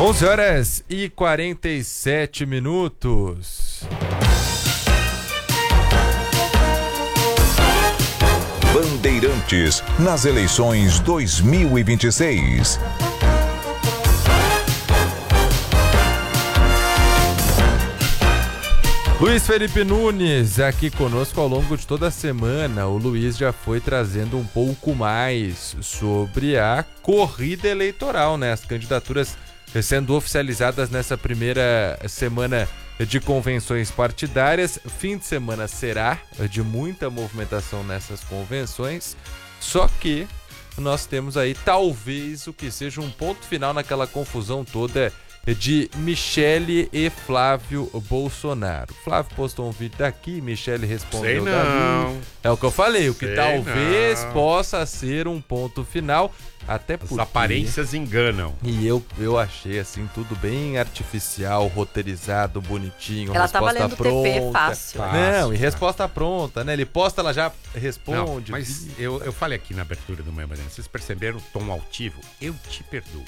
11h47. Bandeirantes nas eleições 2026. Luiz Felipe Nunes aqui conosco ao longo de toda a semana. O Luiz já foi trazendo um pouco mais sobre a corrida eleitoral, né? As candidaturas sendo oficializadas nessa primeira semana de convenções partidárias. Fim de semana será de muita movimentação nessas convenções, só que nós temos aí talvez o que seja um ponto final naquela confusão toda de Michele e Flávio Bolsonaro. Flávio postou um vídeo daqui, Michele respondeu dali. É o que eu falei, o que talvez possa ser um ponto final, até porque... As aparências enganam. E eu achei assim tudo bem artificial, roteirizado, bonitinho, ela resposta tá valendo pronta. TP fácil. Não, e resposta pronta, né? Ele posta, ela já responde. Não, mas eu falei aqui na abertura do meu Bandeirantes, vocês perceberam o tom altivo? Eu te perdoo.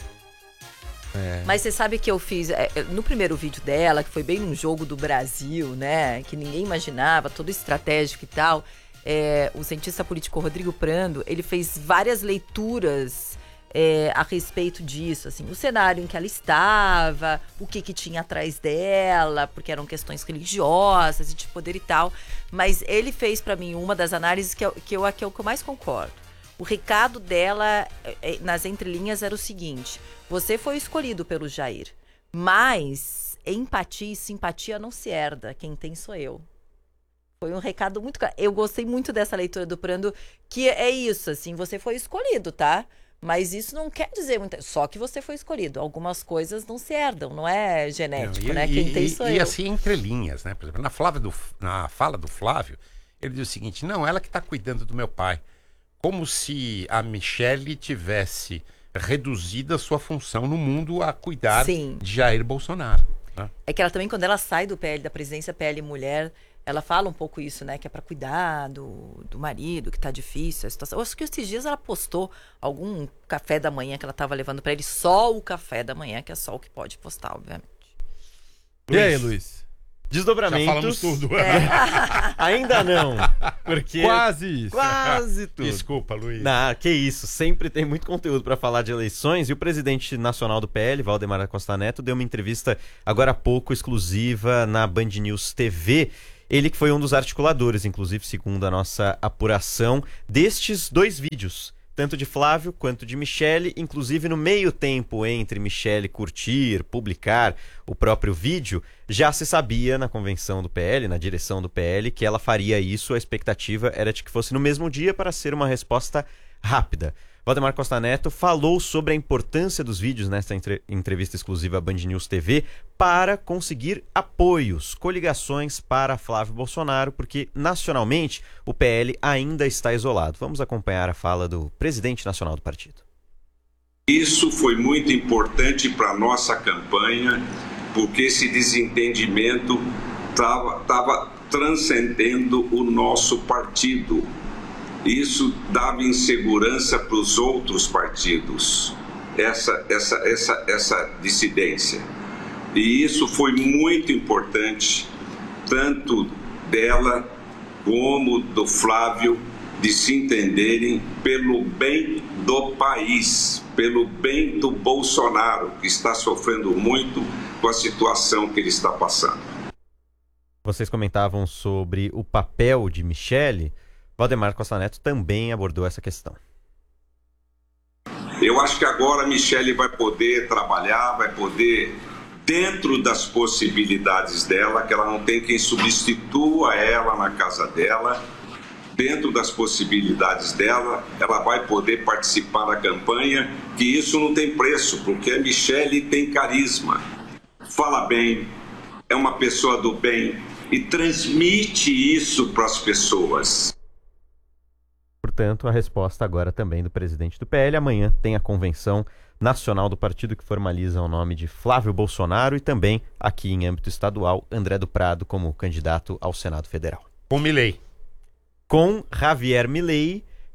Mas você sabe que eu fiz no primeiro vídeo dela, que foi bem num jogo do Brasil, né? Que ninguém imaginava, todo estratégico e tal. O cientista político Rodrigo Prando, ele fez várias leituras a respeito disso, assim, o cenário em que ela estava, o que tinha atrás dela, porque eram questões religiosas e de poder e tal. Mas ele fez pra mim uma das análises que é o que eu mais concordo. O recado dela, nas entrelinhas, era o seguinte: você foi escolhido pelo Jair, mas empatia e simpatia não se herda, quem tem sou eu. Foi um recado muito claro. Eu gostei muito dessa leitura do Prando, que é isso, assim, você foi escolhido, tá? Mas isso não quer dizer muito, só que você foi escolhido. Algumas coisas não se herdam, não é genético, né? Quem tem sou eu. E assim, entrelinhas, né? Por exemplo, na fala do Flávio, ele diz o seguinte: não, ela que está cuidando do meu pai. Como se a Michele tivesse reduzido a sua função no mundo a cuidar de Jair Bolsonaro. Né? É que ela também, quando ela sai do PL, da presidência PL Mulher, ela fala um pouco isso, né? Que é pra cuidar do marido, que tá difícil a situação. Eu acho que esses dias ela postou algum café da manhã que ela tava levando pra ele, só o café da manhã, que é só o que pode postar, obviamente. E aí, Luiz? Desdobramentos. Já falamos tudo. Ainda não. Porque quase isso. Quase tudo. Desculpa, Luiz. Não, que isso. Sempre tem muito conteúdo para falar de eleições. E o presidente nacional do PL, Valdemar Costa Neto, deu uma entrevista agora há pouco, exclusiva, na Band News TV. Ele que foi um dos articuladores, inclusive, segundo a nossa apuração, destes dois vídeos. Tanto de Flávio quanto de Michele, inclusive no meio tempo entre Michele curtir, publicar o próprio vídeo, já se sabia na convenção do PL, na direção do PL, que ela faria isso. A expectativa era de que fosse no mesmo dia para ser uma resposta rápida. Valdemar Costa Neto falou sobre a importância dos vídeos nesta entrevista exclusiva à Band News TV para conseguir apoios, coligações para Flávio Bolsonaro, porque nacionalmente o PL ainda está isolado. Vamos acompanhar a fala do presidente nacional do partido. Isso foi muito importante para a nossa campanha, porque esse desentendimento estava transcendendo o nosso partido. Isso dava insegurança para os outros partidos, essa dissidência. E isso foi muito importante, tanto dela como do Flávio, de se entenderem pelo bem do país, pelo bem do Bolsonaro, que está sofrendo muito com a situação que ele está passando. Vocês comentavam sobre o papel de Michele. Valdemar Costa Neto também abordou essa questão. Eu acho que agora a Michele vai poder trabalhar, vai poder, dentro das possibilidades dela, que ela não tem quem substitua ela na casa dela, dentro das possibilidades dela, ela vai poder participar da campanha, que isso não tem preço, porque a Michele tem carisma, fala bem, é uma pessoa do bem e transmite isso para as pessoas. Portanto, a resposta agora também do presidente do PL. Amanhã tem a convenção nacional do partido que formaliza o nome de Flávio Bolsonaro e também, aqui em âmbito estadual, André do Prado como candidato ao Senado Federal. Com Milei. Com Javier Milei,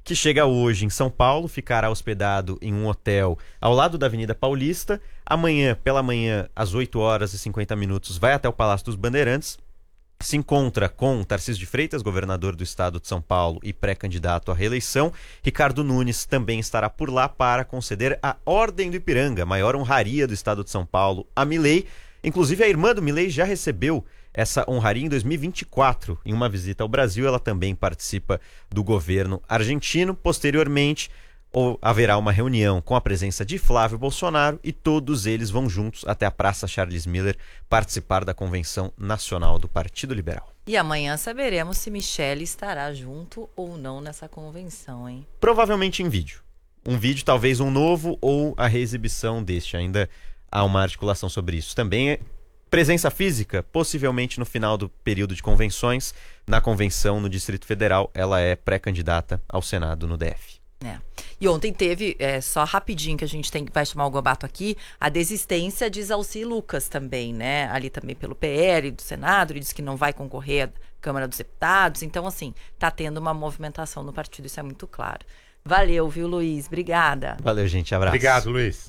que chega hoje em São Paulo, ficará hospedado em um hotel ao lado da Avenida Paulista. Amanhã, pela manhã, às 8h50, vai até o Palácio dos Bandeirantes. Se encontra com Tarcísio de Freitas, governador do estado de São Paulo e pré-candidato à reeleição. Ricardo Nunes também estará por lá para conceder a Ordem do Ipiranga, maior honraria do estado de São Paulo, a Milei. Inclusive, a irmã do Milei já recebeu essa honraria em 2024. Em uma visita ao Brasil, ela também participa do governo argentino. Posteriormente, haverá uma reunião com a presença de Flávio Bolsonaro e todos eles vão juntos até a Praça Charles Miller participar da Convenção Nacional do Partido Liberal. E amanhã saberemos se Michele estará junto ou não nessa convenção, hein? Provavelmente em vídeo. Um vídeo, talvez um novo, ou a reexibição deste. Ainda há uma articulação sobre isso. Também presença física, possivelmente no final do período de convenções. Na convenção no Distrito Federal, ela é pré-candidata ao Senado no DF. E ontem teve, só rapidinho que a gente vai chamar o Gobato aqui, a desistência de Zalci Lucas também, né? Ali também pelo PL do Senado, ele disse que não vai concorrer à Câmara dos Deputados. Então, assim, tá tendo uma movimentação no partido, isso é muito claro. Valeu, viu, Luiz? Obrigada. Valeu, gente. Abraço. Obrigado, Luiz.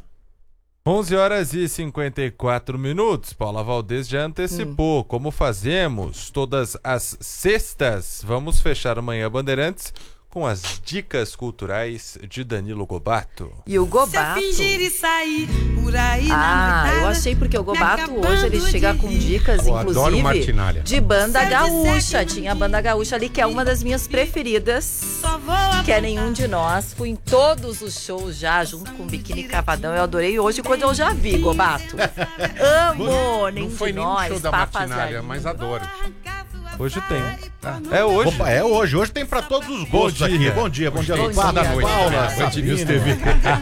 11h54. Paula Valdez já antecipou. Como fazemos todas as sextas, vamos fechar amanhã Bandeirantes com as dicas culturais de Danilo Gobato. E o Gobato... eu achei porque o Gobato hoje ele chega com dicas, inclusive, de banda gaúcha. Tinha a banda gaúcha ali, que é uma das minhas preferidas, que é Nenhum de Nós. Fui em todos os shows já, junto com o Biquíni Cavadão. Eu adorei hoje quando eu já vi, Gobato. Amo Nenhum de Nós. Não foi nem um show da Martinália, mas adoro. Hoje tem. É hoje. Opa, é hoje. Hoje tem pra todos os gostos aqui. Bom dia, Lopato, Paula, Sabino. TV.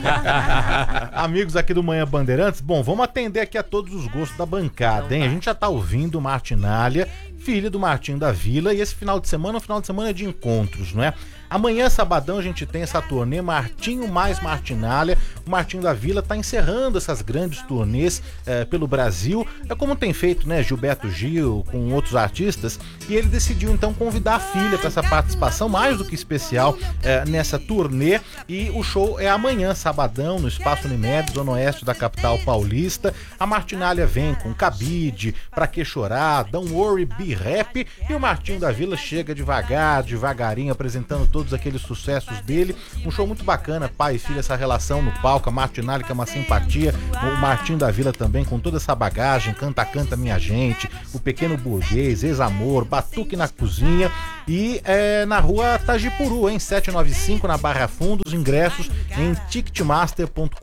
Amigos aqui do Manhã Bandeirantes. Bom, vamos atender aqui a todos os gostos da bancada, hein? A gente já tá ouvindo Martinália, filha do Martinho da Vila, e esse final de semana é um final de semana de encontros, não é? Amanhã, sabadão, a gente tem essa turnê Martinho mais Martinália. O Martinho da Vila está encerrando essas grandes turnês pelo Brasil. É como tem feito, né, Gilberto Gil com outros artistas. E ele decidiu, então, convidar a filha para essa participação mais do que especial nessa turnê. E o show é amanhã, sabadão, no Espaço Unimed, zona oeste da capital paulista. A Martinália vem com Cabide, Pra Que Chorar, Don't Worry, Be Rap. E o Martinho da Vila chega devagarinho, apresentando todos aqueles sucessos dele. Um show muito bacana, pai e filha, essa relação no palco. A Martinália, que é uma simpatia. O Martinho da Vila também, com toda essa bagagem. Canta, Canta Minha Gente, O Pequeno Burguês, Ex-Amor, Batuque na Cozinha. E na rua Tajipuru, em 795, na Barra Funda. Os ingressos em ticketmaster.com.br.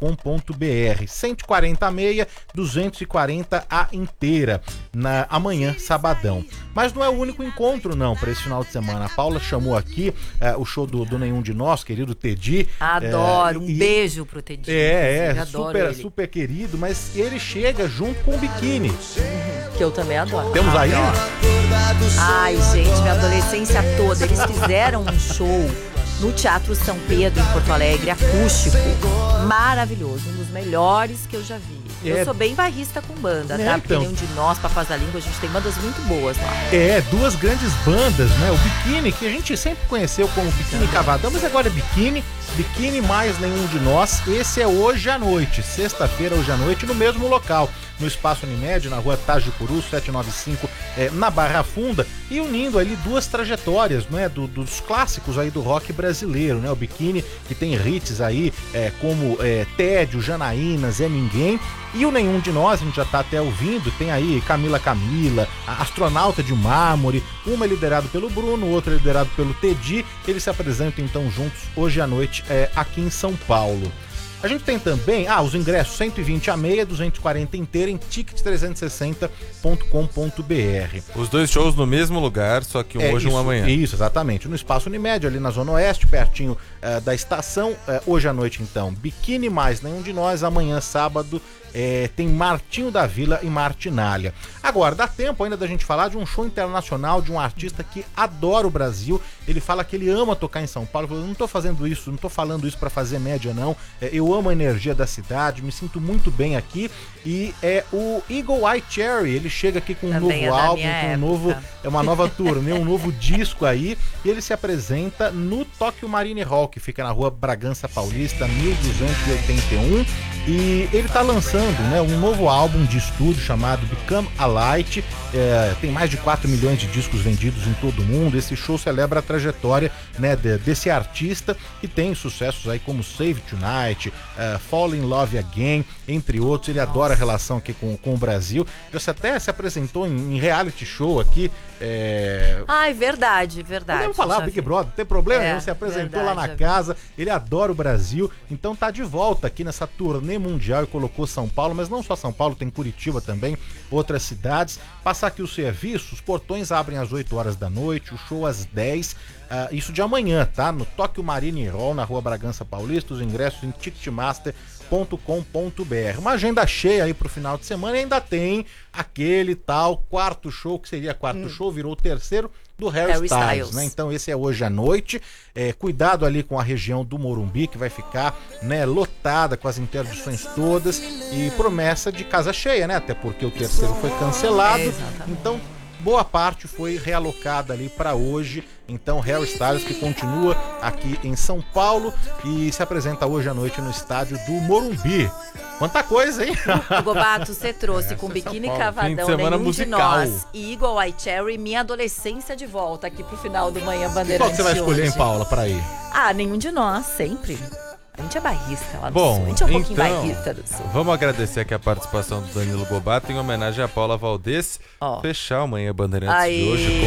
140 a meia, 240 a inteira. Amanhã, sabadão. Mas não é o único encontro, não, para esse final de semana. A Paula chamou aqui o show do Nenhum de Nós, querido Tedi. Adoro, beijo pro Tedi. Super querido, mas ele chega junto com o Biquíni. Que eu também adoro. Temos aí? Ai, gente, minha adolescência toda. Eles fizeram um show no Teatro São Pedro, em Porto Alegre, acústico. Maravilhoso, um dos melhores que eu já vi. Eu sou bem barrista com banda, tá? Porque Nenhum de Nós, Papás da Língua, a gente tem bandas muito boas lá. Duas grandes bandas, né? O Biquíni, que a gente sempre conheceu como Biquíni Cavadão, mas agora é Biquíni mais Nenhum de Nós. Esse é hoje à noite, sexta-feira, hoje à noite, no mesmo local, no Espaço Unimed, na rua Tajipuru, 795, na Barra Funda, e unindo ali duas trajetórias, né? Dos clássicos aí do rock brasileiro, né? O Biquíni, que tem hits aí como Tédio, Janaína, Zé Ninguém. E o Nenhum de Nós, a gente já tá até ouvindo, tem aí Camila, a Astronauta de Mármore, uma é liderado pelo Bruno, outra é liderado pelo Tedi. Eles se apresentam então juntos hoje à noite aqui em São Paulo. A gente tem também, os ingressos 120 a meia, 240 inteira em ticket360.com.br. Os dois shows no mesmo lugar, só que hoje e um amanhã. Isso, exatamente. No Espaço Unimed, ali na Zona Oeste, pertinho da estação. Hoje à noite, então, Biquíni mais Nenhum de Nós. Amanhã, sábado, tem Martinho da Vila e Martinália. Agora, dá tempo ainda da gente falar de um show internacional de um artista que adora o Brasil. Ele fala que ele ama tocar em São Paulo. Eu não tô fazendo isso, não tô falando isso pra fazer média, não. Eu eu amo a energia da cidade, me sinto muito bem aqui. E é o Eagle Eye Cherry, ele chega aqui com um Também novo álbum, com uma nova turnê, um novo disco aí. E ele se apresenta no Tokyo Marine Hall, que fica na rua Bragança Paulista, 1281. E ele tá lançando, né, um novo álbum de estúdio chamado Become a Light. Tem mais de 4 milhões de discos vendidos em todo o mundo. Esse show celebra a trajetória, né, desse artista, que tem sucessos aí como Save Tonight, Fall in Love Again, entre outros. Ele adora a relação aqui com o Brasil. Você até se apresentou em reality show aqui. Ai, verdade. Podemos falar, Big Brother, não tem problema, você apresentou lá na casa. Ele adora o Brasil, então tá de volta aqui nessa turnê mundial e colocou São Paulo, mas não só São Paulo, tem Curitiba também, outras cidades. Passar aqui o serviço, os portões abrem às 8 horas da noite, o show às 10. Isso de amanhã, tá? No Tokyo Marine Hall, na rua Bragança Paulista, os ingressos em ticketmaster.com.br. Uma agenda cheia aí pro final de semana, e ainda tem aquele tal quarto show, que seria quarto show, virou o terceiro, do Harry Styles, né? Então esse é hoje à noite. Cuidado ali com a região do Morumbi, que vai ficar, né, lotada com as interdições todas, e promessa de casa cheia, né? Até porque o terceiro foi cancelado. Então boa parte foi realocada ali para hoje. Então Harry Styles, que continua aqui em São Paulo e se apresenta hoje à noite no estádio do Morumbi. Quanta coisa, hein? Gobato, você trouxe com Biquíni Cavadão, Nenhum musical. de Nós e Eagle Eye Cherry, Minha Adolescência de Volta aqui pro final do Manhã Bandeirantes. Qual que você vai escolher, hein, Paula, para ir? Nenhum de Nós, sempre. A gente é bairrista lá do Bom, Sul. A gente é um pouquinho então, bairrista do Sul. Vamos agradecer aqui a participação do Danilo Gobato em homenagem a Paula Valdez. Fechar o Manhã Bandeirantes de hoje